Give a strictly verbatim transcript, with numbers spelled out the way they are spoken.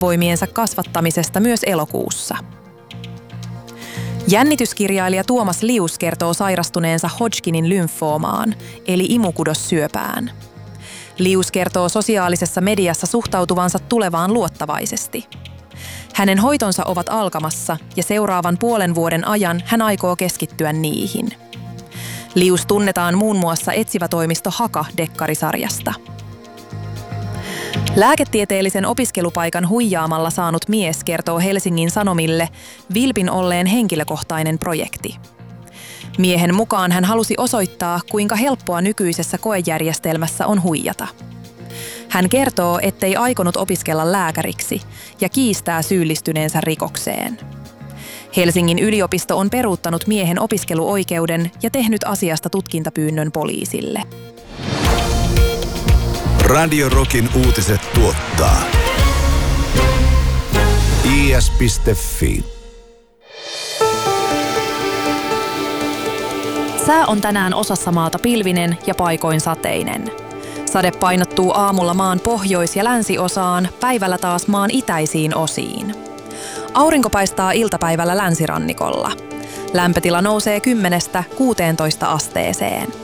voimiensa kasvattamisesta myös elokuussa. Jännityskirjailija Tuomas Lius kertoo sairastuneensa Hodgkinin lymfoomaan, eli imukudossyöpään. Lius kertoo sosiaalisessa mediassa suhtautuvansa tulevaan luottavaisesti. Hänen hoitonsa ovat alkamassa ja seuraavan puolen vuoden ajan hän aikoo keskittyä niihin. Lius tunnetaan muun muassa etsivätoimisto Haka-dekkarisarjasta. Lääketieteellisen opiskelupaikan huijaamalla saanut mies kertoo Helsingin Sanomille vilpin olleen henkilökohtainen projekti. Miehen mukaan hän halusi osoittaa, kuinka helppoa nykyisessä koejärjestelmässä on huijata. Hän kertoo, ettei aikonut opiskella lääkäriksi ja kiistää syyllistyneensä rikokseen. Helsingin yliopisto on peruuttanut miehen opiskeluoikeuden ja tehnyt asiasta tutkintapyynnön poliisille. Radio Rockin uutiset tuottaa i s piste f i. Sää on tänään osassa maata pilvinen ja paikoin sateinen. Sade painottuu aamulla maan pohjois- ja länsiosaan, päivällä taas maan itäisiin osiin. Aurinko paistaa iltapäivällä länsirannikolla. Lämpötila nousee kymmenestä kuuteentoista asteeseen.